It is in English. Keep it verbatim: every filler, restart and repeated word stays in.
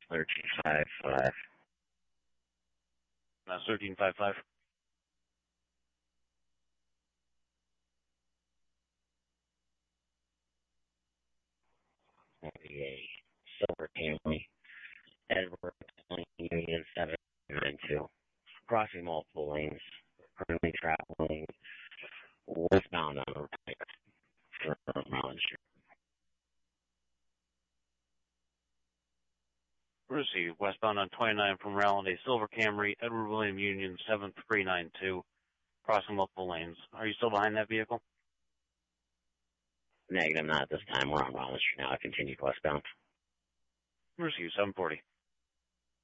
thirteen five five. That's thirteen five five. A Silver Camry, Edward Union seven nine two. Crossing multiple lanes, currently traveling westbound on the right from Rollins Street. Received. Westbound on twenty-nine from Rowland, a Silver Camry, Edward William Union seven three nine two. Crossing multiple lanes. Are you still behind that vehicle? Negative, not at this time. We're on Rollins Street now. I continued westbound. Received. seven forty.